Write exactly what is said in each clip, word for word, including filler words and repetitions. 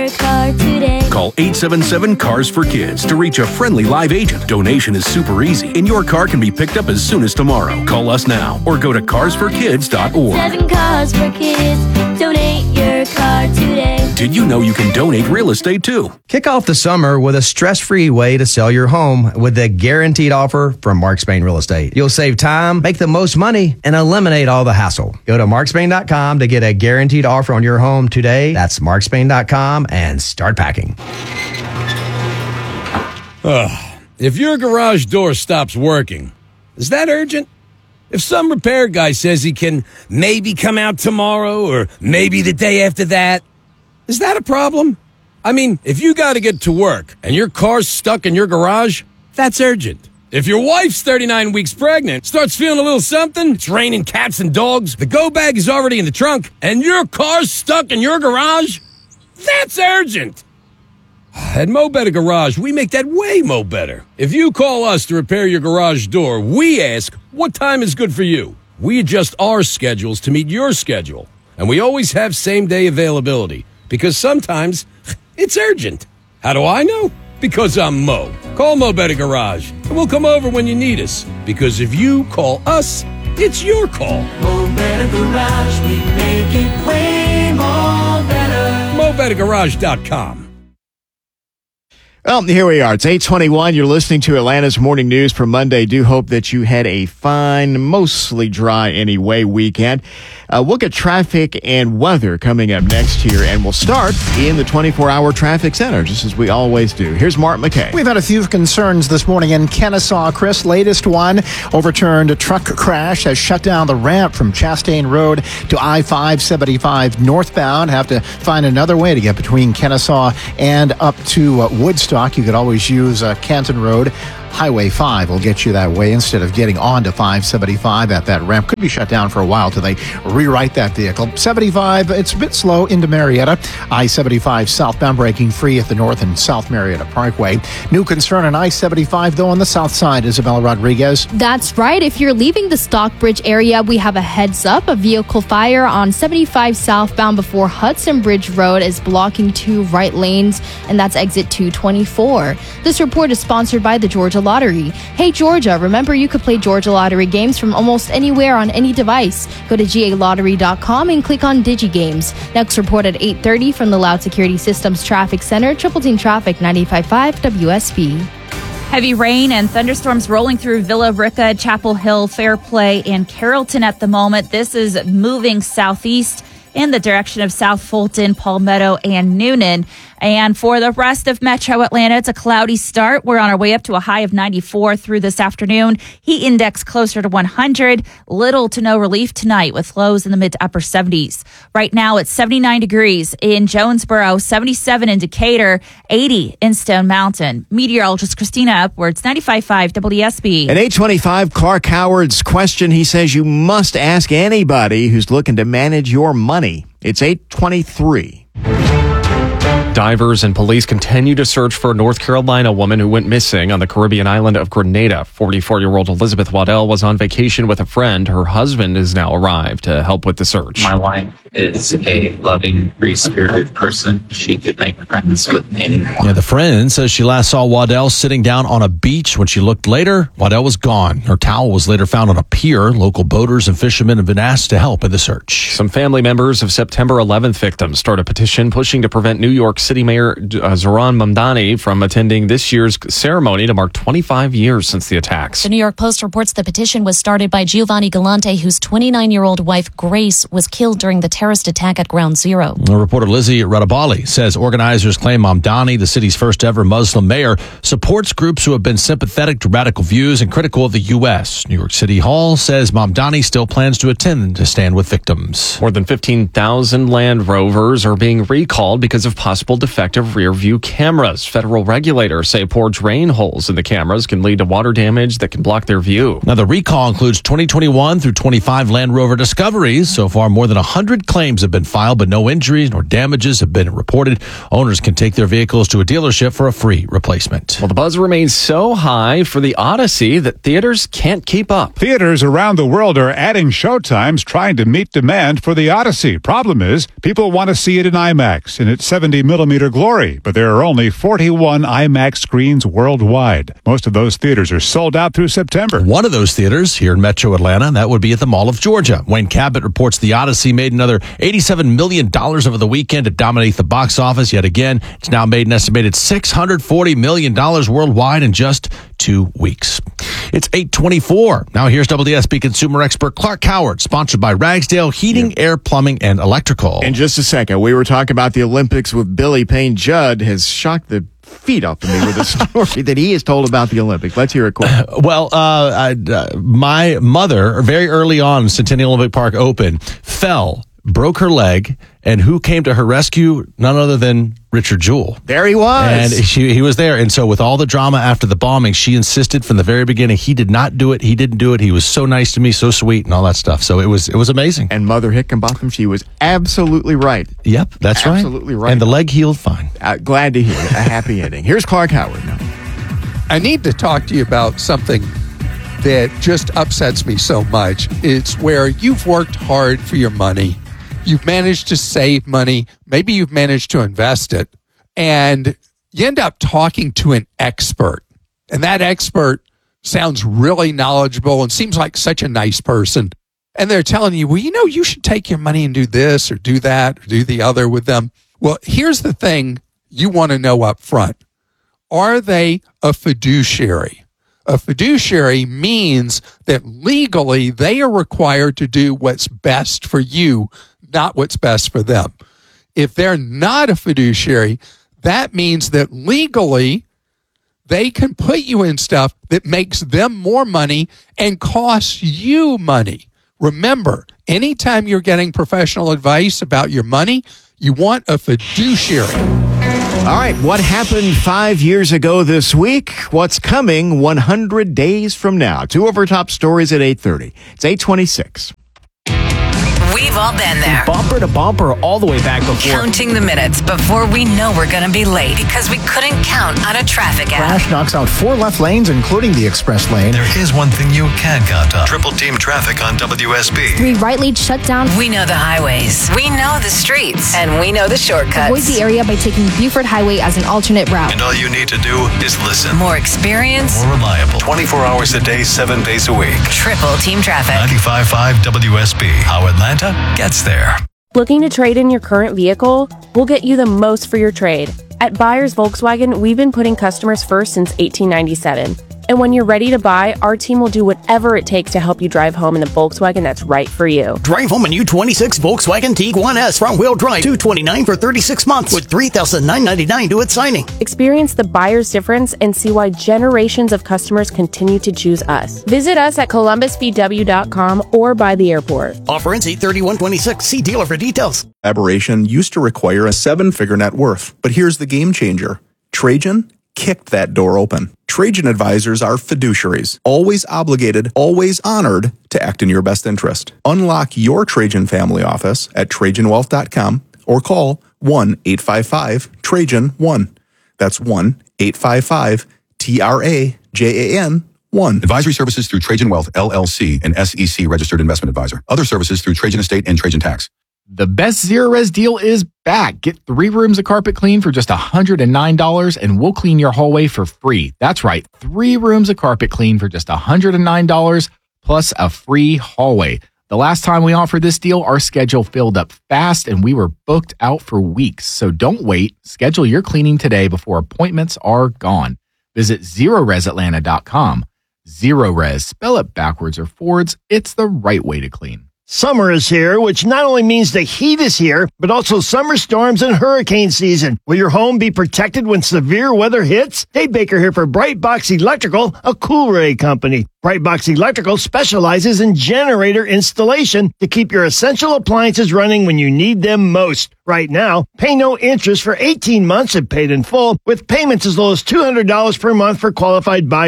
car today. Call eight seven seven, C A R S for Kids to reach a friendly live agent. Donation is super easy, and your car can be picked up as soon as tomorrow. Call us now or go to cars for kids dot org. Seven cars for kids. Donate your car today. Did you know you can donate real estate too? Kick off the summer with a stress-free way to sell your home with the guaranteed offer from Mark Spain Real Estate. You'll save time, make the most money, and eliminate all the hassle. Go to mark spain dot com to get a guaranteed offer on your home today. That's mark spain dot com and start packing. Ugh. If your garage door stops working, is that urgent? If some repair guy says he can maybe come out tomorrow or maybe the day after that, is that a problem? I mean, if you got to get to work and your car's stuck in your garage, that's urgent. If your wife's thirty-nine weeks pregnant, starts feeling a little something, it's raining cats and dogs, the go bag is already in the trunk, and your car's stuck in your garage, that's urgent. At Mo Better Garage, we make that way mo better. If you call us to repair your garage door, we ask, what time is good for you? We adjust our schedules to meet your schedule. And we always have same-day availability, because sometimes it's urgent. How do I know? Because I'm Mo. Call Mo Better Garage, and we'll come over when you need us. Because if you call us, it's your call. Mo Better Garage, we make it way more better. mo better garage dot com. Well, here we are. It's eight twenty-one. You're listening to Atlanta's Morning News for Monday. Do hope that you had a fine, mostly dry anyway weekend. Uh, we'll get traffic and weather coming up next here, and we'll start in the twenty-four hour traffic center, just as we always do. Here's Mark McKay. We've had a few concerns this morning in Kennesaw, Chris. Latest one, overturned truck crash has shut down the ramp from Chastain Road to I five seventy-five northbound. Have to find another way to get between Kennesaw and up to uh, Woodstock. You could always use uh, Canton Road. Highway five will get you that way instead of getting on to five seventy-five at that ramp. Could be shut down for a while till they rewrite that vehicle. seventy-five, it's a bit slow into Marietta. I seventy-five southbound braking free at the North and South Marietta Parkway. New concern on I seventy-five, though, on the south side. Isabella Rodriguez. That's right. If you're leaving the Stockbridge area, we have a heads up. A vehicle fire on seventy-five southbound before Hudson Bridge Road is blocking two right lanes, and that's exit two twenty-four. This report is sponsored by the Georgia Lottery. Hey Georgia, remember you could play Georgia Lottery games from almost anywhere on any device. Go to G A lottery dot com and click on DigiGames. Next report at eight thirty from the Loud Security Systems Traffic Center, Triple Team Traffic ninety-five point five W S B. Heavy rain and thunderstorms rolling through Villa Rica, Chapel Hill, Fairplay, and Carrollton at the moment. This is moving southeast in the direction of South Fulton, Palmetto, and Noonan. And for the rest of Metro Atlanta, it's a cloudy start. We're on our way up to a high of ninety-four through this afternoon. Heat index closer to one hundred. Little to no relief tonight with lows in the mid to upper seventies. Right now, it's seventy-nine degrees in Jonesboro, seventy-seven in Decatur, eighty in Stone Mountain. Meteorologist Christina Upwards, ninety-five point five W S B. At eight twenty-five, Clark Howard's question, he says you must ask anybody who's looking to manage your money. It's eight twenty-three. Divers and police continue to search for a North Carolina woman who went missing on the Caribbean island of Grenada. forty-four-year-old Elizabeth Waddell was on vacation with a friend. Her husband has now arrived to help with the search. My wife is a loving, free-spirited person. She could make friends with anyone. Yeah, the friend says she last saw Waddell sitting down on a beach. When she looked later, Waddell was gone. Her towel was later found on a pier. Local boaters and fishermen have been asked to help in the search. Some family members of September eleventh victims start a petition pushing to prevent New York City Mayor uh, Zohran Mamdani from attending this year's ceremony to mark twenty-five years since the attacks. The New York Post reports the petition was started by Giovanni Galante, whose twenty-nine-year-old wife, Grace, was killed during the terrorist attack at Ground Zero. Reporter Lizzie Radabali says organizers claim Mamdani, the city's first ever Muslim mayor, supports groups who have been sympathetic to radical views and critical of the U S. New York City Hall says Mamdani still plans to attend to stand with victims. More than fifteen thousand Land Rovers are being recalled because of possible defective rear view cameras. Federal regulators say poor drain holes in the cameras can lead to water damage that can block their view. Now, the recall includes twenty twenty-one through twenty-five Land Rover discoveries. So far, more than one hundred claims have been filed, but no injuries nor damages have been reported. Owners can take their vehicles to a dealership for a free replacement. Well, the buzz remains so high for the Odyssey that theaters can't keep up. Theaters around the world are adding showtimes trying to meet demand for the Odyssey. Problem is, people want to see it in IMAX, and its seventy millimeter millimeter glory, but there are only forty-one IMAX screens worldwide. Most of those theaters are sold out through September. One of those theaters here in Metro Atlanta, that would be at the Mall of Georgia. Wayne Cabot reports The Odyssey made another eighty-seven million dollars over the weekend to dominate the box office yet again. It's now made an estimated six hundred forty million dollars worldwide in just two weeks. It's eight twenty-four. Now here's W D S P consumer expert Clark Howard, sponsored by Ragsdale Heating, Air, Plumbing, and Electrical. In just a second, we were talking about the Olympics with Billy Payne. Judd has shocked the feet off of me with a story that he has told about the Olympics. Let's hear it quick. Well, uh, I, uh, my mother, very early on, Centennial Olympic Park Open, fell, broke her leg, and who came to her rescue? None other than Richard Jewell. There he was. And she, he was there. And so with all the drama after the bombing, she insisted from the very beginning, he did not do it. He didn't do it. He was so nice to me, so sweet, and all that stuff. So it was it was amazing. And Mother Hickenbotham, she was absolutely right. Yep, that's absolutely right. Absolutely right. And the leg healed fine. Uh, glad to hear it. A happy ending. Here's Clark Howard now. I need to talk to you about something that just upsets me so much. It's where you've worked hard for your money. You've managed to save money. Maybe you've managed to invest it. And you end up talking to an expert. And that expert sounds really knowledgeable and seems like such a nice person. And they're telling you, well, you know, you should take your money and do this or do that or do the other with them. Well, here's the thing you want to know up front. Are they a fiduciary? A fiduciary means that legally they are required to do what's best for you, not what's best for them. If they're not a fiduciary, that means that legally they can put you in stuff that makes them more money and costs you money. Remember, anytime you're getting professional advice about your money, you want a fiduciary. All right, what happened five years ago this week? What's coming one hundred days from now? Two of our top stories at eight thirty. It's eight twenty-six. We've all been there. Bumper to bumper all the way back before. Counting the minutes before we know we're going to be late because we couldn't count on a traffic app. Crash knocks out four left lanes, including the express lane. There is one thing you can count on. Triple team traffic on W S B. Three right lanes shut down. We know the highways. We know the streets. And we know the shortcuts. Avoid the area by taking Buford Highway as an alternate route. And all you need to do is listen. More experience. More reliable. twenty-four hours a day, seven days a week. Triple team traffic. ninety-five point five W S B. How Atlanta gets there. Looking to trade in your current vehicle? We'll get you the most for your trade. At Buyers Volkswagen, we've been putting customers first since eighteen ninety-seven. And when you're ready to buy, our team will do whatever it takes to help you drive home in the Volkswagen that's right for you. Drive home a new twenty-six Volkswagen Tiguan S front-wheel drive, two hundred twenty-nine dollars for thirty-six months with three thousand nine hundred ninety-nine dollars due at signing. Experience the buyer's difference and see why generations of customers continue to choose us. Visit us at columbus v w dot com or by the airport. Offer ends eight thirty-one twenty-six. See dealer for details. Aberration used to require a seven-figure net worth, but here's the game changer. Trajan kicked that door open. Trajan advisors are fiduciaries, always obligated, always honored to act in your best interest. Unlock your Trajan family office at trajan wealth dot com or call one eight five five Trajan one. That's one eight five five T R A J A N one. Advisory services through Trajan Wealth, L L C, an S E C registered investment advisor. Other services through Trajan Estate and Trajan Tax. The best Zero Res deal is back. Get three rooms of carpet clean for just one hundred nine dollars and we'll clean your hallway for free. That's right, three rooms of carpet clean for just one hundred nine dollars plus a free hallway. The last time we offered this deal, our schedule filled up fast and we were booked out for weeks. So don't wait. Schedule your cleaning today before appointments are gone. Visit zero res atlanta dot com. Zero Res, spell it backwards or forwards. It's the right way to clean. Summer is here, which not only means the heat is here, but also summer storms and hurricane season. Will your home be protected when severe weather hits? Dave Baker here for Brightbox Electrical, a Coolray company. Brightbox Electrical specializes in generator installation to keep your essential appliances running when you need them most. Right now, pay no interest for eighteen months if paid in full, with payments as low as two hundred dollars per month for qualified buyers.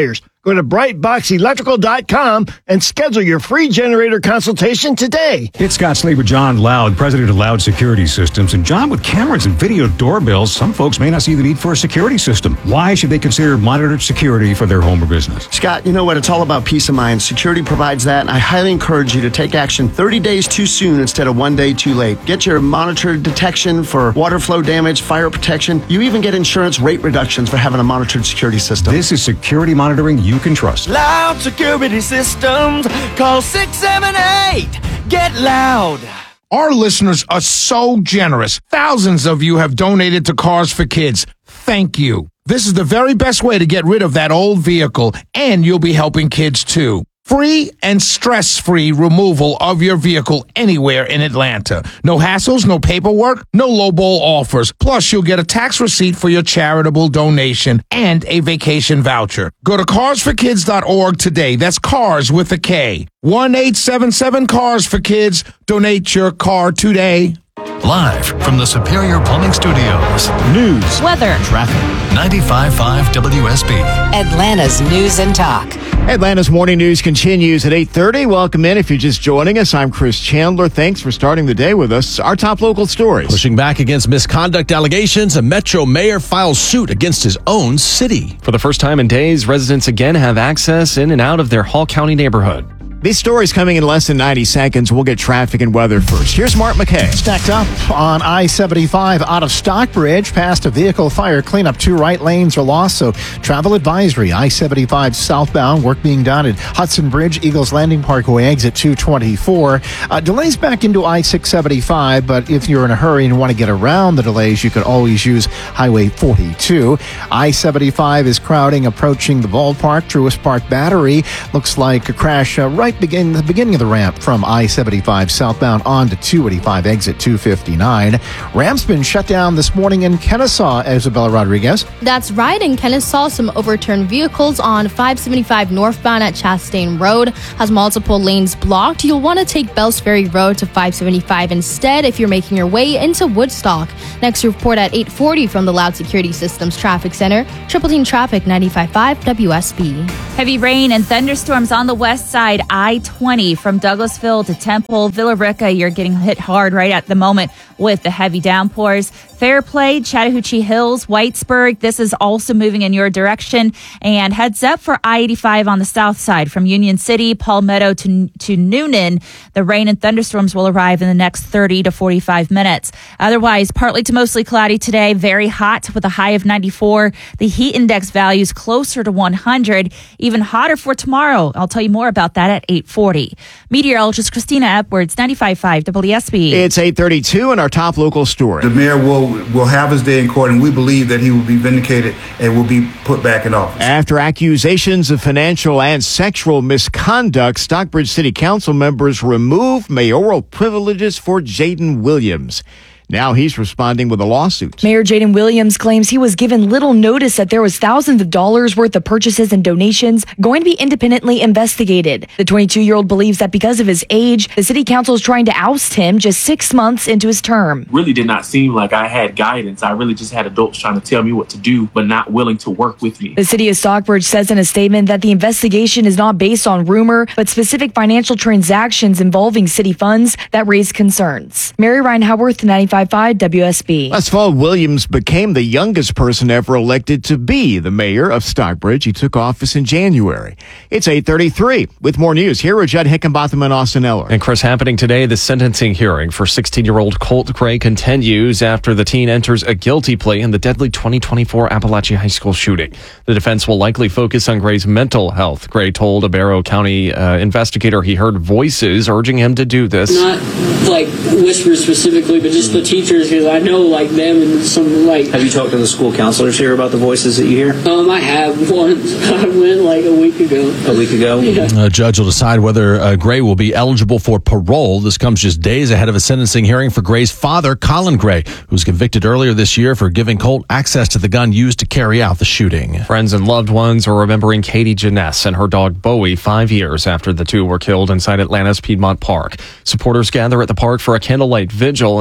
Go to bright box electrical dot com and schedule your free generator consultation today. It's Scott Sleeper, John Loud, president of Loud Security Systems. And John, with cameras and video doorbells, some folks may not see the need for a security system. Why should they consider monitored security for their home or business? Scott, you know what? It's all about peace of mind. Security provides that, and I highly encourage you to take action thirty days too soon instead of one day too late. Get your monitored detection for water flow damage, fire protection. You even get insurance rate reductions for having a monitored security system. This is security monitoring you can trust. Loud Security Systems. Call six seven eight. Get loud. Our listeners are so generous. Thousands of you have donated to Cars for Kids. Thank you. This is the very best way to get rid of that old vehicle, and you'll be helping kids too. Free and stress-free removal of your vehicle anywhere in Atlanta. No hassles, no paperwork, no lowball offers. Plus, you'll get a tax receipt for your charitable donation and a vacation voucher. Go to cars for kids dot org today. That's cars with a K. one eight seven seven cars for kids. Donate your car today. Live from the Superior Plumbing Studios. News, weather, traffic. ninety-five point five W S B. Atlanta's News and Talk. Atlanta's morning news continues at eight thirty. Welcome in if you're just joining us. I'm Chris Chandler. Thanks for starting the day with us. Our top local stories. Pushing back against misconduct allegations, a Metro mayor files suit against his own city. For the first time in days, residents again have access in and out of their Hall County neighborhood. These stories coming in less than ninety seconds. We'll get traffic and weather first. Here's Mark McKay. Stacked up on I seventy-five out of Stockbridge past a vehicle fire cleanup. Two right lanes are lost, so travel advisory. I seventy-five southbound, work being done at Hudson Bridge, Eagles Landing Parkway, exit two twenty-four. Uh, delays back into I six seventy-five, but if you're in a hurry and want to get around the delays, you could always use Highway forty-two. I seventy-five is crowding approaching the ballpark. Truist Park Battery looks like a crash uh, right begin the beginning of the ramp from I seventy-five southbound on to two eighty-five exit two fifty-nine. Ramp's been shut down this morning in Kennesaw, Isabella Rodriguez. That's right. In Kennesaw, some overturned vehicles on five seventy-five northbound at Chastain Road has multiple lanes blocked. You'll want to take Bells Ferry Road to five seventy-five instead if you're making your way into Woodstock. Next report at eight forty from the Loud Security Systems Traffic Center. Triple Team Traffic ninety-five point five W S B. Heavy rain and thunderstorms on the west side. I twenty from Douglasville to Temple, Villa Rica. You're getting hit hard right at the moment with the heavy downpours. Fairplay, Chattahoochee Hills, Whitesburg. This is also moving in your direction. And heads up for I eighty-five on the south side from Union City, Palmetto to, to Noonan. The rain and thunderstorms will arrive in the next thirty to forty-five minutes. Otherwise, partly to mostly cloudy today. Very hot with a high of ninety-four. The heat index values closer to one hundred. Even hotter for tomorrow. I'll tell you more about that at eight forty. Meteorologist Christina Edwards, ninety-five point five W S B. It's eight thirty-two and our top local story. The mayor will will have his day in court, and we believe that he will be vindicated and will be put back in office. After accusations of financial and sexual misconduct, Stockbridge City Council members removed mayoral privileges for Jaden Williams. Now he's responding with a lawsuit. Mayor Jaden Williams claims he was given little notice that there was thousands of dollars worth of purchases and donations going to be independently investigated. The twenty-two-year-old believes that because of his age, the city council is trying to oust him just six months into his term. Really did not seem like I had guidance. I really just had adults trying to tell me what to do, but not willing to work with me. The city of Stockbridge says in a statement that the investigation is not based on rumor, but specific financial transactions involving city funds that raise concerns. Mary Ryan Howarth, ninety-five point five W S B. Last fall, Williams became the youngest person ever elected to be the mayor of Stockbridge. He took office in January. It's eight thirty-three. With more news, here are Judd Hickenbotham and Austin Eller. And Chris, happening today, the sentencing hearing for sixteen-year-old Colt Gray continues after the teen enters a guilty plea in the deadly twenty twenty-four Appalachia High School shooting. The defense will likely focus on Gray's mental health. Gray told a Barrow County uh, investigator he heard voices urging him to do this. Not like whispers specifically, but just the teachers, because I know like them and some like. Have you talked to the school counselors here about the voices that you hear? Um, I have once. I went like a week ago. A week ago? Yeah. A judge will decide whether uh, Gray will be eligible for parole. This comes just days ahead of a sentencing hearing for Gray's father, Colin Gray, who was convicted earlier this year for giving Colt access to the gun used to carry out the shooting. Friends and loved ones are remembering Katie Janess and her dog Bowie five years after the two were killed inside Atlanta's Piedmont Park. Supporters gather at the park for a candlelight vigil as they call for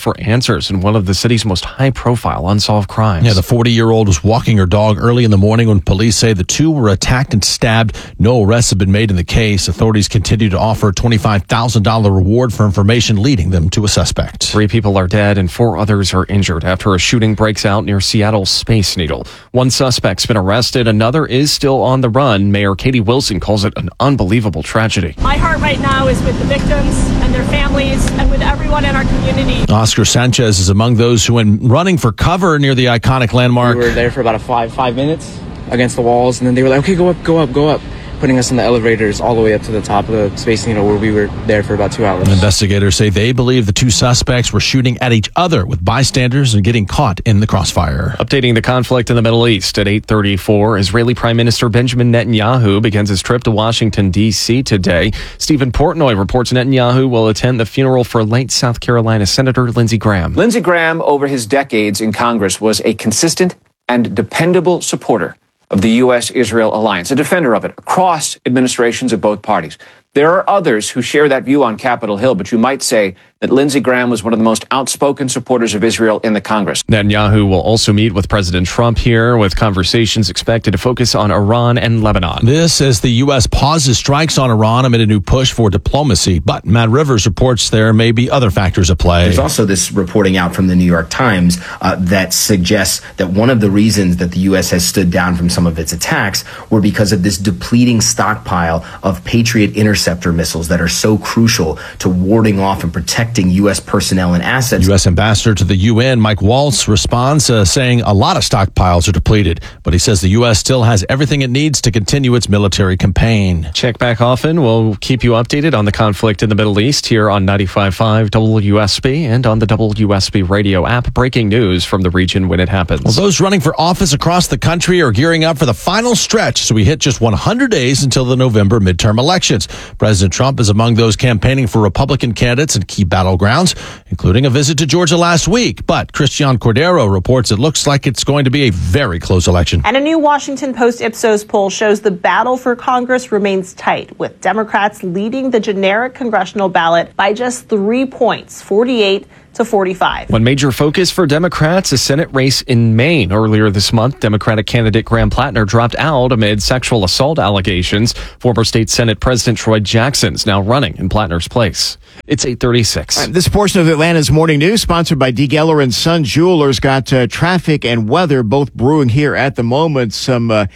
for answers in one of the city's most high-profile unsolved crimes. Yeah, the forty-year-old was walking her dog early in the morning when police say the two were attacked and stabbed. No arrests have been made in the case. Authorities continue to offer a twenty-five thousand dollars reward for information leading them to a suspect. Three people are dead and four others are injured after a shooting breaks out near Seattle's Space Needle. One suspect's been arrested. Another is still on the run. Mayor Katie Wilson calls it an unbelievable tragedy. My heart right now is with the victims and their families and with everyone in our community. Oscar Sanchez is among those who went running for cover near the iconic landmark. We were there for about a five five minutes against the walls, and then they were like, okay, go up, go up, go up, putting us in the elevators all the way up to the top of the Space Needle, where we were there for about two hours. Investigators say they believe the two suspects were shooting at each other with bystanders and getting caught in the crossfire. Updating the conflict in the Middle East at eight thirty-four, Israeli Prime Minister Benjamin Netanyahu begins his trip to Washington, D C today. Stephen Portnoy reports Netanyahu will attend the funeral for late South Carolina Senator Lindsey Graham. Lindsey Graham, over his decades in Congress, was a consistent and dependable supporter of the U S Israel alliance, a defender of it across administrations of both parties. There are others who share that view on Capitol Hill, but you might say that Lindsey Graham was one of the most outspoken supporters of Israel in the Congress. Netanyahu will also meet with President Trump here, with conversations expected to focus on Iran and Lebanon. This as the U S pauses strikes on Iran amid a new push for diplomacy. But Matt Rivers reports there may be other factors at play. There's also this reporting out from the New York Times uh, that suggests that one of the reasons that the U S has stood down from some of its attacks were because of this depleting stockpile of Patriot interceptor missiles that are so crucial to warding off and protecting U S personnel and assets. U S Ambassador to the U N, Mike Waltz, responds uh, saying a lot of stockpiles are depleted, but he says the U S still has everything it needs to continue its military campaign. Check back often. We'll keep you updated on the conflict in the Middle East here on ninety-five point five W U S B and on the W U S B radio app. Breaking news from the region when it happens. Well, those running for office across the country are gearing up for the final stretch, so we hit just one hundred days until the November midterm elections. President Trump is among those campaigning for Republican candidates in key battlegrounds, including a visit to Georgia last week. But Christian Cordero reports it looks like it's going to be a very close election. And a new Washington Post Ipsos poll shows the battle for Congress remains tight, with Democrats leading the generic congressional ballot by just three points, forty-eight to forty-five. One major focus for Democrats, a Senate race in Maine. Earlier this month, Democratic candidate Graham Plattner dropped out amid sexual assault allegations. Former state Senate President Troy Jackson's now running in Plattner's place. It's eight thirty-six. Right, this portion of Atlanta's Morning News, sponsored by D. Geller and Son Jewelers, got uh, traffic and weather both brewing here at the moment. Some uh,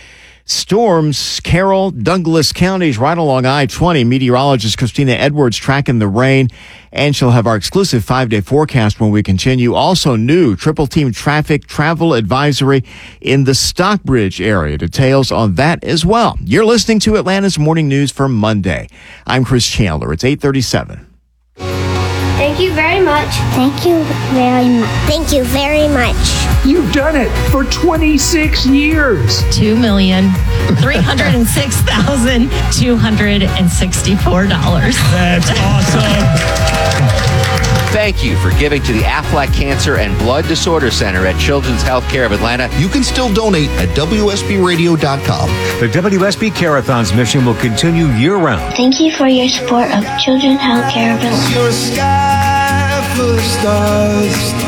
storms, Carroll, Douglas counties right along I twenty. Meteorologist Christina Edwards tracking the rain, and she'll have our exclusive five-day forecast when we continue. Also new triple team traffic travel advisory in the Stockbridge area. Details on that as well. You're listening to Atlanta's Morning News for Monday. I'm Chris Chandler. It's eight thirty-seven. Thank you very much. Thank you very much. Thank you very much. You've done it for twenty-six years. Two million three hundred and six thousand two hundred and sixty-four dollars. That's awesome. Thank you for giving to the Aflac Cancer and Blood Disorder Center at Children's Healthcare of Atlanta. You can still donate at W S B radio dot com. The W S B Carathon's mission will continue year-round. Thank you for your support of Children's Healthcare of Atlanta. Your sky full of stars.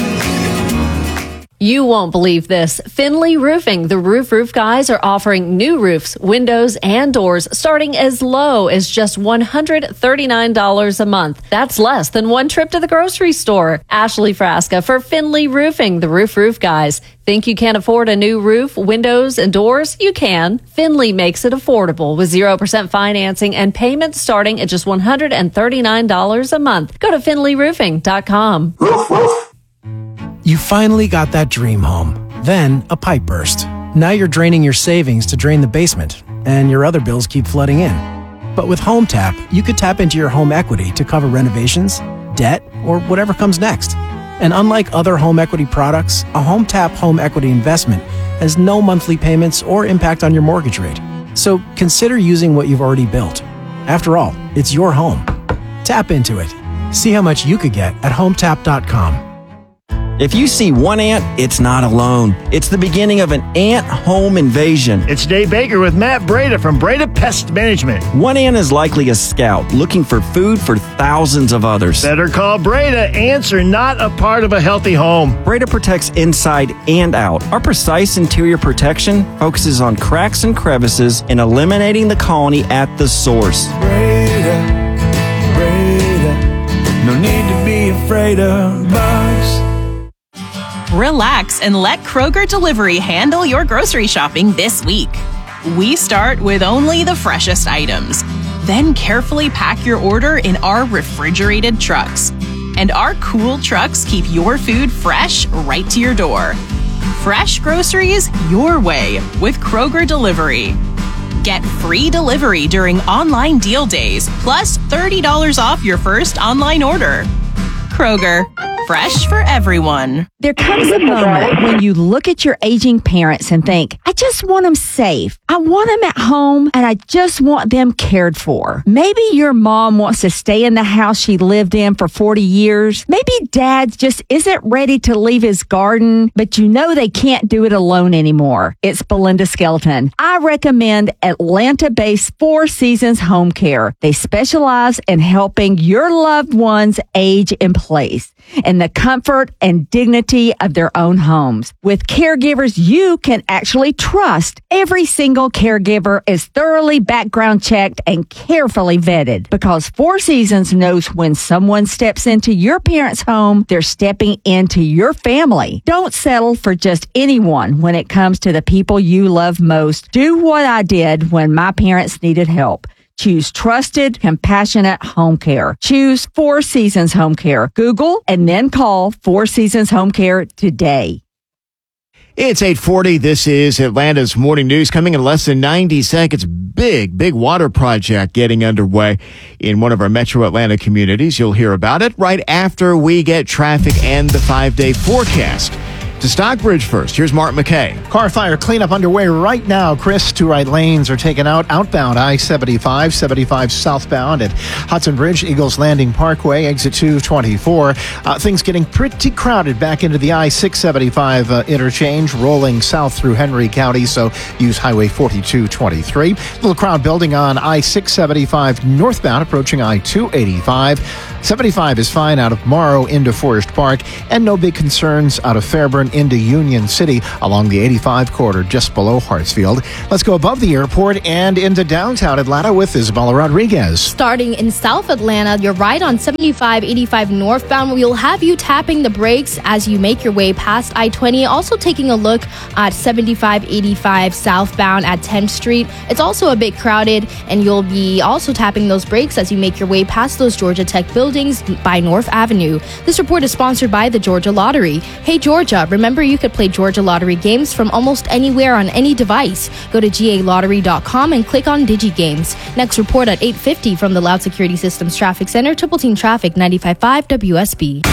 You won't believe this. Finley Roofing, the Roof Roof guys, are offering new roofs, windows, and doors starting as low as just one hundred thirty-nine dollars a month. That's less than one trip to the grocery store. Ashley Frasca for Finley Roofing, the Roof Roof guys. Think you can't afford a new roof, windows, and doors? You can. Finley makes it affordable with zero percent financing and payments starting at just one hundred thirty-nine dollars a month. Go to finley roofing dot com. You finally got that dream home. Then a pipe burst. Now you're draining your savings to drain the basement, and your other bills keep flooding in. But with HomeTap, you could tap into your home equity to cover renovations, debt, or whatever comes next. And unlike other home equity products, a HomeTap home equity investment has no monthly payments or impact on your mortgage rate. So consider using what you've already built. After all, it's your home. Tap into it. See how much you could get at home tap dot com. If you see one ant, it's not alone. It's the beginning of an ant home invasion. It's Dave Baker with Matt Breda from Breda Pest Management. One ant is likely a scout looking for food for thousands of others. Better call Breda. Ants are not a part of a healthy home. Breda protects inside and out. Our precise interior protection focuses on cracks and crevices and eliminating the colony at the source. Breda, Breda, no need to be afraid of bugs. Relax and let Kroger Delivery handle your grocery shopping this week. We start with only the freshest items, then carefully pack your order in our refrigerated trucks. And our cool trucks keep your food fresh right to your door. Fresh groceries your way with Kroger Delivery. Get free delivery during online deal days, plus thirty dollars off your first online order. Kroger, fresh for everyone. There comes a moment when you look at your aging parents and think, I just want them safe. I want them at home and I just want them cared for. Maybe your mom wants to stay in the house she lived in for forty years. Maybe dad just isn't ready to leave his garden, but you know they can't do it alone anymore. It's Belinda Skelton. I recommend Atlanta-based Four Seasons Home Care. They specialize in helping your loved ones age in place in the comfort and dignity of their own homes. With caregivers you can actually trust, every single caregiver is thoroughly background checked and carefully vetted because Four Seasons knows when someone steps into your parents' home, they're stepping into your family. Don't settle for just anyone when it comes to the people you love most. Do what I did when my parents needed help. Choose trusted, compassionate home care. Choose Four Seasons Home Care. Google and then call Four Seasons Home Care today. It's eight forty. This is Atlanta's Morning News. Coming in less than ninety seconds. Big, big water project getting underway in one of our metro Atlanta communities. You'll hear about it right after we get traffic and the five-day forecast. To Stockbridge first, here's Mark McKay. Car fire cleanup underway right now. Chris, two right lanes are taken out. Outbound I seventy-five, seventy-five southbound at Hudson Bridge, Eagles Landing Parkway, exit two twenty-four. Uh, things getting pretty crowded back into the I six seventy-five uh, interchange, rolling south through Henry County, so use Highway forty-two twenty-three. Little crowd building on I six seventy-five northbound, approaching I two eighty-five. seventy-five is fine out of Morrow into Forest Park, and no big concerns out of Fairburn into Union City along the eighty-five corridor just below Hartsfield. Let's go above the airport and into downtown Atlanta with Isabella Rodriguez. Starting in South Atlanta, you're right on seventy-five eighty-five northbound. We'll have you tapping the brakes as you make your way past I twenty. Also taking a look at seventy-five eighty-five southbound at tenth Street. It's also a bit crowded, and you'll be also tapping those brakes as you make your way past those Georgia Tech buildings by North Avenue. This report is sponsored by the Georgia Lottery. Hey Georgia, remember you could play Georgia Lottery games from almost anywhere on any device. Go to G A lottery dot com and click on DigiGames. Next report at eight fifty from the Loud Security Systems Traffic Center, Triple Team Traffic, ninety-five point five W S B.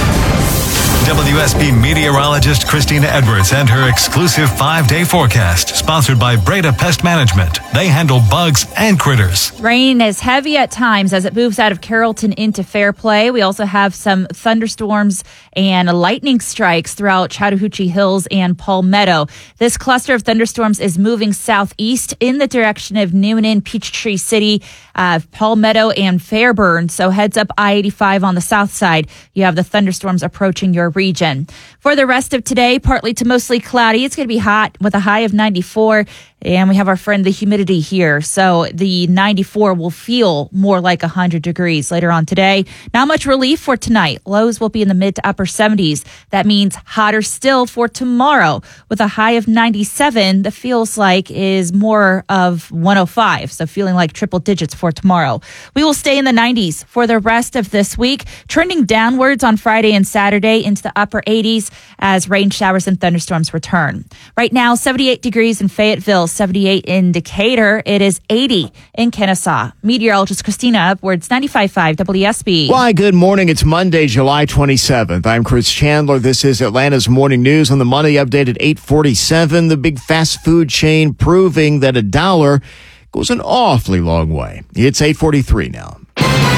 W S B meteorologist Christina Edwards and her exclusive five-day forecast, sponsored by Breda Pest Management. They handle bugs and critters. Rain is heavy at times as it moves out of Carrollton into Fairplay. We also have some thunderstorms and lightning strikes throughout Chattahoochee Hills and Palmetto. This cluster of thunderstorms is moving southeast in the direction of Newnan, Peachtree City, uh, Palmetto, and Fairburn. So heads up I eighty-five on the south side. You have the thunderstorms approaching your region. For the rest of today, partly to mostly cloudy. It's going to be hot with a high of ninety-four. And we have our friend, the humidity here. So the ninety-four will feel more like one hundred degrees later on today. Not much relief for tonight. Lows will be in the mid to upper seventies. That means hotter still for tomorrow with a high of ninety-seven. That feels like is more of one oh five. So feeling like triple digits for tomorrow. We will stay in the nineties for the rest of this week, trending downwards on Friday and Saturday into the upper eighties as rain showers and thunderstorms return. Right now, seventy-eight degrees in Fayetteville, seventy-eight in Decatur. It is eighty in Kennesaw. Meteorologist Christina Edwards, ninety-five point five W S B. Why, good morning. It's Monday, July twenty-seventh. I'm Chris Chandler. This is Atlanta's Morning News on the Money Update at eight forty-seven. The big fast food chain proving that a dollar goes an awfully long way. It's eight forty-three now.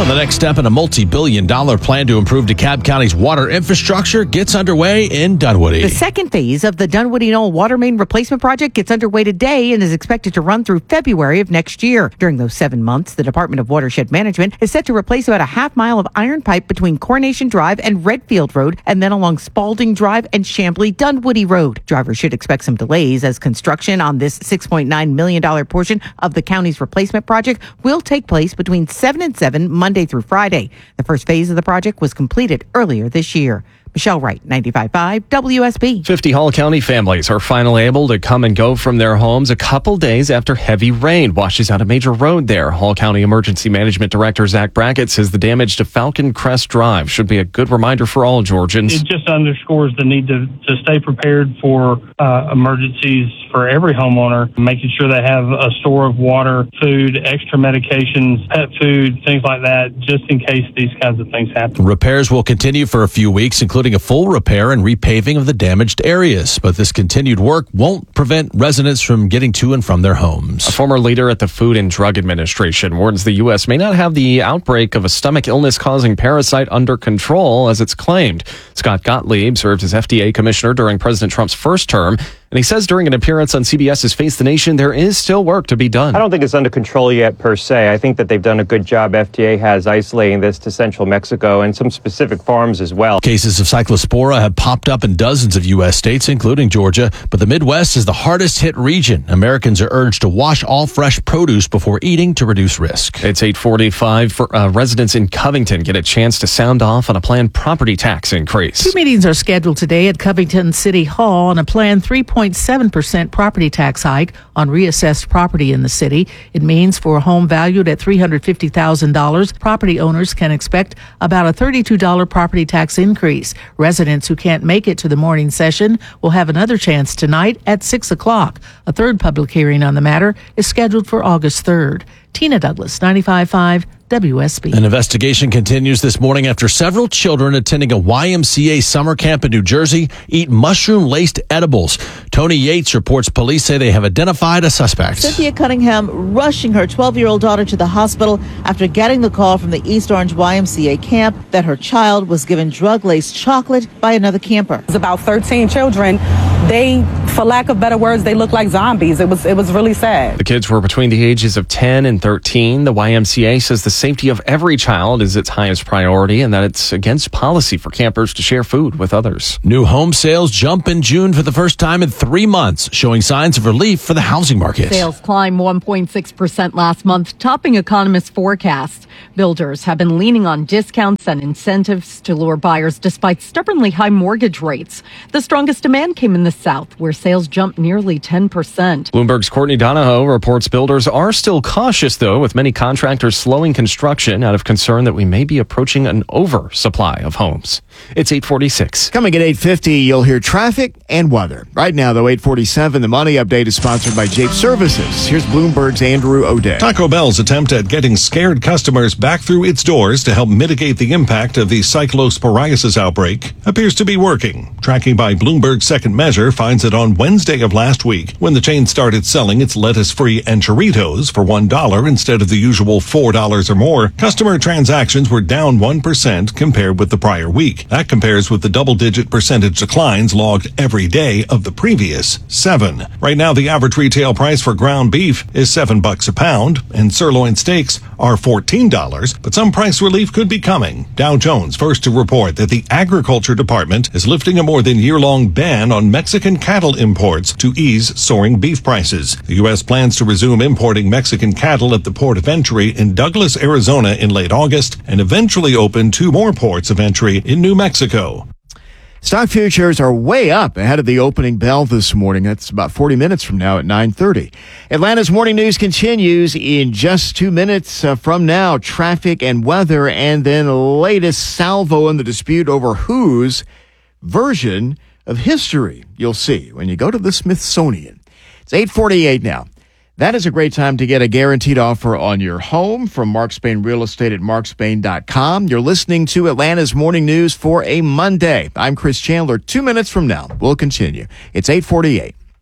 Well, the next step in a multi-billion dollar plan to improve DeKalb County's water infrastructure gets underway in Dunwoody. The second phase of the Dunwoody Knoll water main replacement project gets underway today and is expected to run through February of next year. During those seven months, the Department of Watershed Management is set to replace about a half mile of iron pipe between Coronation Drive and Redfield Road, and then along Spalding Drive and Chambly Dunwoody Road. Drivers should expect some delays as construction on this six point nine million dollars portion of the county's replacement project will take place between seven and seven Monday through Friday. The first phase of the project was completed earlier this year. Michelle Wright, ninety-five point five W S B. fifty Hall County families are finally able to come and go from their homes a couple days after heavy rain washes out a major road there. Hall County Emergency Management Director Zach Brackett says the damage to Falcon Crest Drive should be a good reminder for all Georgians. It just underscores the need to, to stay prepared for uh, emergencies for every homeowner, making sure they have a store of water, food, extra medications, pet food, things like that, just in case these kinds of things happen. Repairs will continue for a few weeks, including a full repair and repaving of the damaged areas. But this continued work won't prevent residents from getting to and from their homes. A former leader at the Food and Drug Administration warns the U S may not have the outbreak of a stomach illness-causing parasite under control as it's claimed. Scott Gottlieb served as F D A commissioner during President Trump's first term, and he says during an appearance on CBS's Face the Nation, there is still work to be done. I don't think it's under control yet per se. I think that they've done a good job. F D A has isolating this to central Mexico and some specific farms as well. Cases of cyclospora have popped up in dozens of U S states, including Georgia, but the Midwest is the hardest hit region. Americans are urged to wash all fresh produce before eating to reduce risk. It's eight forty-five. For uh, residents in Covington get a chance to sound off on a planned property tax increase. Two meetings are scheduled today at Covington City Hall on a planned three point seven percent property tax hike on reassessed property in the city. It means for a home valued at three hundred fifty thousand dollars, property owners can expect about a thirty-two dollars property tax increase. Residents who can't make it to the morning session will have another chance tonight at six o'clock. A third public hearing on the matter is scheduled for August third. Tina Douglas, ninety-five point five W S B. An investigation continues this morning after several children attending a Y M C A summer camp in New Jersey eat mushroom-laced edibles. Tony Yates reports police say they have identified a suspect. Cynthia Cunningham rushing her twelve-year-old daughter to the hospital after getting the call from the East Orange Y M C A camp that her child was given drug-laced chocolate by another camper. It's about thirteen children. They, for lack of better words, they look like zombies. It was it was really sad. The kids were between the ages of ten and thirteen. The Y M C A says the safety of every child is its highest priority and that it's against policy for campers to share food with others. New home sales jump in June for the first time in three months, showing signs of relief for the housing market. Sales climbed one point six percent last month, topping economists' forecasts. Builders have been leaning on discounts and incentives to lure buyers despite stubbornly high mortgage rates. The strongest demand came in the South, where sales jumped nearly ten percent. Bloomberg's Courtney Donahoe reports builders are still cautious, though, with many contractors slowing construction out of concern that we may be approaching an oversupply of homes. It's eight forty-six. Coming at eight fifty, you'll hear traffic and weather. Right now, though, eight forty-seven, the Money Update is sponsored by Jape Services. Here's Bloomberg's Andrew O'Day. Taco Bell's attempt at getting scared customers back through its doors to help mitigate the impact of the cyclosporiasis outbreak appears to be working. Tracking by Bloomberg's Second Measure finds that on Wednesday of last week, when the chain started selling its lettuce-free Enchiritos for one dollar instead of the usual four dollars or more, customer transactions were down one percent compared with the prior week. That compares with the double-digit percentage declines logged every day of the previous seven. Right now, the average retail price for ground beef is seven bucks a pound, and sirloin steaks are fourteen dollars, but some price relief could be coming. Dow Jones first to report that the Agriculture Department is lifting a more than year-long ban on Mexican cattle imports to ease soaring beef prices. The U S plans to resume importing Mexican cattle at the port of entry in Douglas, Arizona in late August, and eventually open two more ports of entry in New Mexico. Stock futures are way up ahead of the opening bell this morning. That's about forty minutes from now at nine thirty. Atlanta's morning news continues in just two minutes uh, from now. Traffic and weather, and then latest salvo in the dispute over whose version of history you'll see when you go to the Smithsonian. It's eight forty-eight now. That is a great time to get a guaranteed offer on your home from Mark Spain Real Estate at mark spain dot com. You're listening to Atlanta's Morning News for a Monday. I'm Chris Chandler. Two minutes from now, we'll continue. It's eight forty-eight.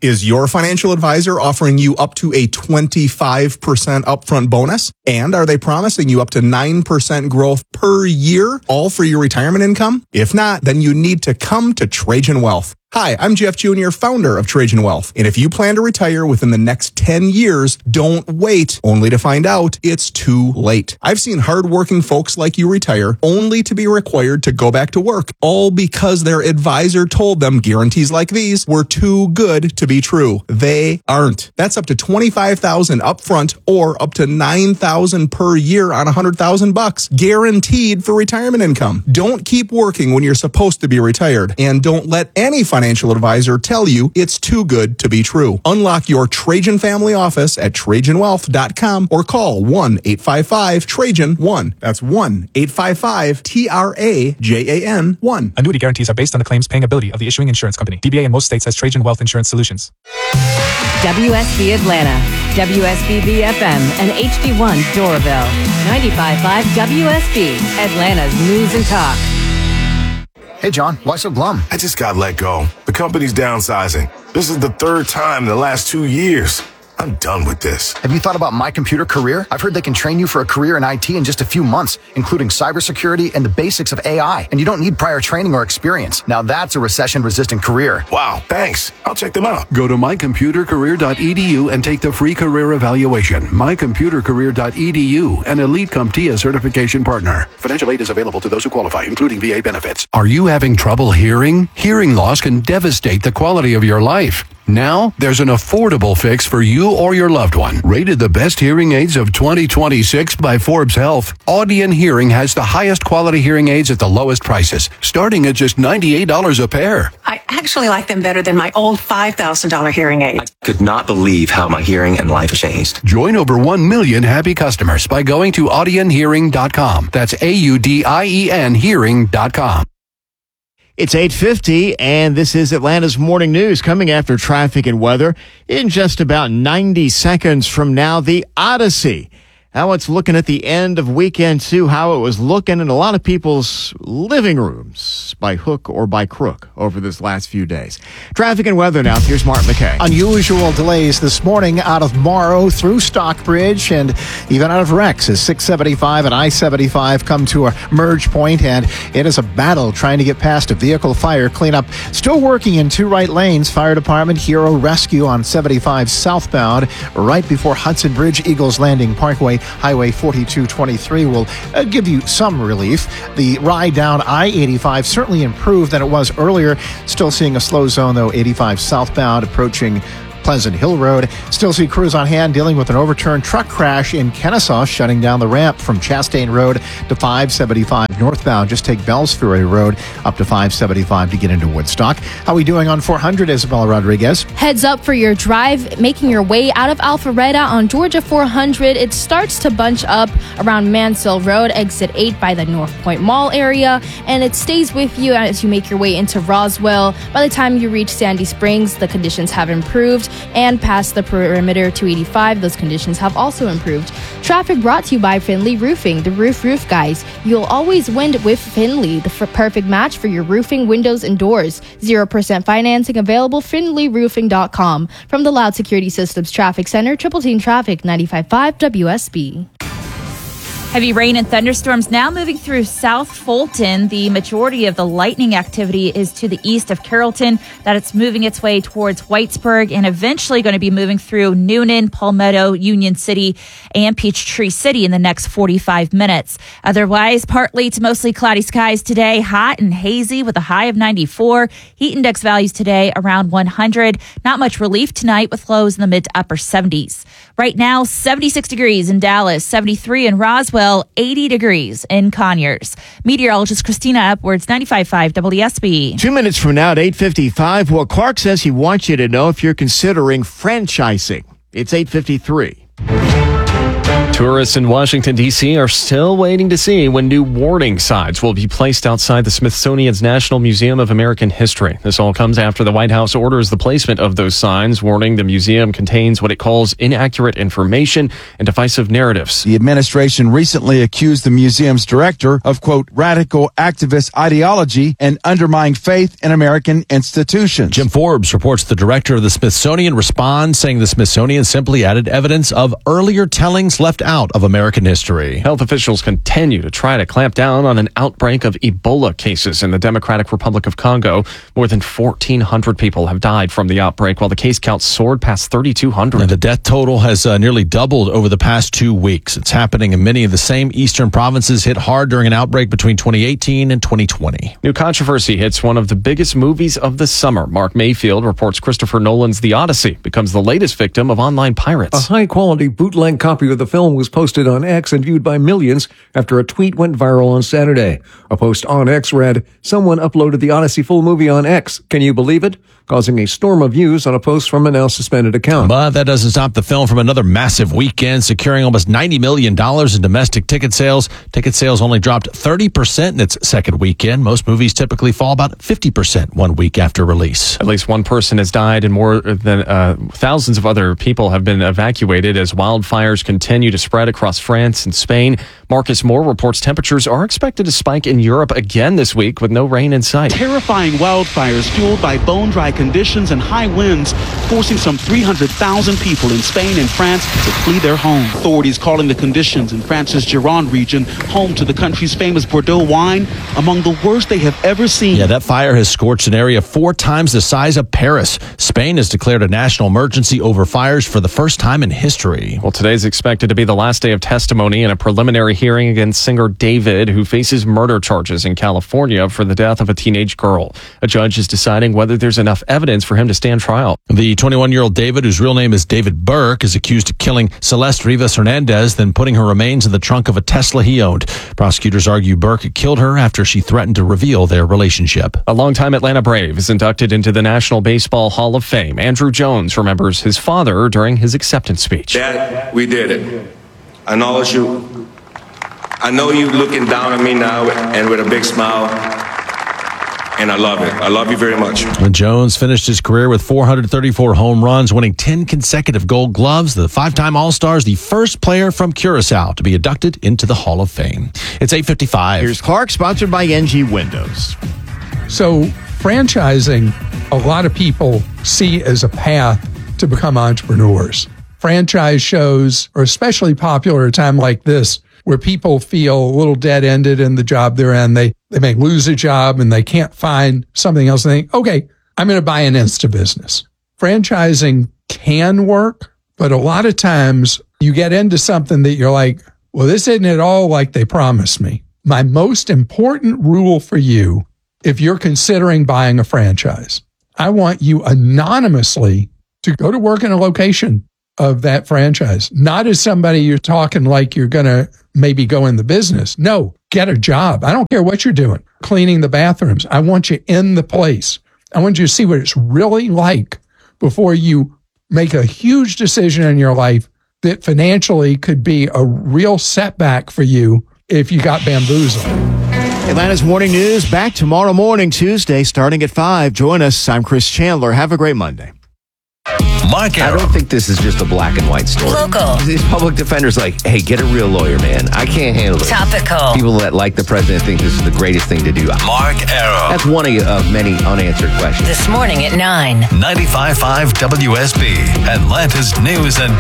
Is your financial advisor offering you up to a twenty-five percent upfront bonus? And are they promising you up to nine percent growth per year, all for your retirement income? If not, then you need to come to Trajan Wealth. Hi, I'm Jeff Junior, founder of Trajan Wealth. And if you plan to retire within the next ten years, don't wait only to find out it's too late. I've seen hardworking folks like you retire only to be required to go back to work, all because their advisor told them guarantees like these were too good to be true. They aren't. That's up to twenty-five thousand dollars upfront or up to nine thousand dollars per year on one hundred thousand bucks, guaranteed for retirement income. Don't keep working when you're supposed to be retired, and don't let any financial financial advisor tell you it's too good to be true. Unlock your Trajan family office at Trajan Wealth dot com or call one eight five five Trajan one. That's one eight five five T R A J A N one. Annuity guarantees are based on the claims paying ability of the issuing insurance company. D B A in most states has Trajan Wealth Insurance Solutions. W S B Atlanta, W S B B F M, and H D one Doraville. ninety-five point five W S B, Atlanta's News and Talk. Hey, John, why so glum? I just got let go. The company's downsizing. This is the third time in the last two years. I'm done with this. Have you thought about My Computer Career? I've heard they can train you for a career in I T in just a few months, including cybersecurity and the basics of A I. And you don't need prior training or experience. Now that's a recession-resistant career. Wow, thanks. I'll check them out. Go to my computer career dot e d u and take the free career evaluation. my computer career dot e d u, an Elite CompTIA certification partner. Financial aid is available to those who qualify, including V A benefits. Are you having trouble hearing? Hearing loss can devastate the quality of your life. Now, there's an affordable fix for you or your loved one. Rated the best hearing aids of twenty twenty-six by Forbes Health, Audion Hearing has the highest quality hearing aids at the lowest prices, starting at just ninety-eight dollars a pair. I actually like them better than my old five thousand dollars hearing aid. I could not believe how my hearing and life changed. Join over one million happy customers by going to audion hearing dot com. That's A U D I E N hearing dot com. It's eight fifty, and this is Atlanta's Morning News. Coming after traffic and weather in just about ninety seconds from now, the Odyssey. How it's looking at the end of weekend two, how it was looking in a lot of people's living rooms by hook or by crook over this last few days. Traffic and weather now. Here's Mark McKay. Unusual delays this morning out of Morrow through Stockbridge and even out of Rex as six seventy-five and I seventy-five come to a merge point, and it is a battle trying to get past a vehicle fire cleanup. Still working in two right lanes. Fire Department Hero Rescue on seventy-five southbound right before Hudson Bridge, Eagles Landing Parkway. Highway forty-two twenty-three will uh, give you some relief. The ride down I eighty-five certainly improved than it was earlier. Still seeing a slow zone, though, eighty-five southbound approaching Pleasant Hill Road. Still see crews on hand dealing with an overturned truck crash in Kennesaw, shutting down the ramp from Chastain Road to five seventy-five northbound. Just take Bells Ferry Road up to five seventy-five to get into Woodstock. How are we doing on four hundred, Isabella Rodriguez? Heads up for your drive, making your way out of Alpharetta on Georgia four hundred. It starts to bunch up around Mansell Road, exit eight by the North Point Mall area, and it stays with you as you make your way into Roswell. By the time you reach Sandy Springs, the conditions have improved, and past the perimeter two eighty-five, those conditions have also improved. Traffic brought to you by Finley Roofing, the roof roof guys. You'll always win with Finley, the f- perfect match for your roofing, windows, and doors. zero percent financing available, finley roofing dot com. From the Loud Security Systems Traffic Center, Triple Team Traffic, ninety-five point five W S B. Heavy rain and thunderstorms now moving through South Fulton. The majority of the lightning activity is to the east of Carrollton, that it's moving its way towards Whitesburg and eventually going to be moving through Noonan, Palmetto, Union City, and Peachtree City in the next forty-five minutes. Otherwise, partly to mostly cloudy skies today, hot and hazy with a high of ninety-four. Heat index values today around one hundred. Not much relief tonight with lows in the mid to upper seventies. Right now, seventy-six degrees in Dallas, seventy-three in Roswell, eighty degrees in Conyers. Meteorologist Christina Upwards, ninety-five point five W S B. Two minutes from now at eight fifty-five, well, Clark says he wants you to know if you're considering franchising. It's eight fifty-three. Tourists in Washington, D C are still waiting to see when new warning signs will be placed outside the Smithsonian's National Museum of American History. This all comes after the White House orders the placement of those signs, warning the museum contains what it calls inaccurate information and divisive narratives. The administration recently accused the museum's director of, quote, radical activist ideology and undermining faith in American institutions. Jim Forbes reports the director of the Smithsonian responds, saying the Smithsonian simply added evidence of earlier tellings left out of American history. Health officials continue to try to clamp down on an outbreak of Ebola cases in the Democratic Republic of Congo. More than fourteen hundred people have died from the outbreak, while the case count soared past thirty-two hundred. And the death total has uh, nearly doubled over the past two weeks. It's happening in many of the same eastern provinces hit hard during an outbreak between twenty eighteen and twenty twenty. New controversy hits one of the biggest movies of the summer. Mark Mayfield reports Christopher Nolan's The Odyssey becomes the latest victim of online pirates. A high-quality bootleg copy of the film was posted on X and viewed by millions after a tweet went viral on Saturday. A post on X read, "Someone uploaded the Odyssey full movie on X. Can you believe it?" Causing a storm of views on a post from a now suspended account. But that doesn't stop the film from another massive weekend, securing almost ninety million dollars in domestic ticket sales. Ticket sales only dropped thirty percent in its second weekend. Most movies typically fall about fifty percent one week after release. At least one person has died and more than uh, thousands of other people have been evacuated as wildfires continue to spread across France and Spain. Marcus Moore reports temperatures are expected to spike in Europe again this week with no rain in sight. Terrifying wildfires fueled by bone-dry conditions and high winds, forcing some three hundred thousand people in Spain and France to flee their homes. Authorities calling the conditions in France's Gironde region, home to the country's famous Bordeaux wine, among the worst they have ever seen. Yeah, that fire has scorched an area four times the size of Paris. Spain has declared a national emergency over fires for the first time in history. Well, today's expected to be the last day of testimony in a preliminary hearing against singer David, who faces murder charges in California for the death of a teenage girl. A judge is deciding whether there's enough evidence for him to stand trial. The twenty-one-year-old David, whose real name is David Burke, is accused of killing Celeste Rivas Hernandez, then putting her remains in the trunk of a Tesla he owned. Prosecutors argue Burke killed her after she threatened to reveal their relationship. A longtime Atlanta Brave is inducted into the National Baseball Hall of Fame. Andrew Jones remembers his father during his acceptance speech. Dad, we did it. I acknowledge you. I know you looking down at me now and with a big smile, and I love it. I love you very much. And Jones finished his career with four hundred thirty-four home runs, winning ten consecutive Gold Gloves. The five-time All-Star is the first player from Curacao to be inducted into the Hall of Fame. It's eight fifty-five. Here's Clark, sponsored by N G Windows. So franchising, a lot of people see as a path to become entrepreneurs. Franchise shows are especially popular at a time like this, where people feel a little dead-ended in the job they're in. They they may lose a job and they can't find something else. And they think, okay, I'm going to buy an Insta business. Franchising can work, but a lot of times you get into something that you're like, well, this isn't at all like they promised me. My most important rule for you, if you're considering buying a franchise, I want you anonymously to go to work in a location of that franchise, not as somebody you're talking like you're going to maybe go in the business. No, get a job. I don't care what you're doing, cleaning the bathrooms. I want you in the place. I want you to see what it's really like before you make a huge decision in your life that financially could be a real setback for you if you got bamboozled. Atlanta's Morning News back tomorrow morning, Tuesday, starting at five. Join us. I'm Chris Chandler. Have a great Monday. Mark Arrow. I don't think this is just a black and white story. Local. These public defenders like, hey, get a real lawyer, man. I can't handle it. Topical. People that like the president think this is the greatest thing to do. Mark Arrow. That's one of uh, many unanswered questions. This morning at nine. ninety-five point five W S B, Atlanta's news and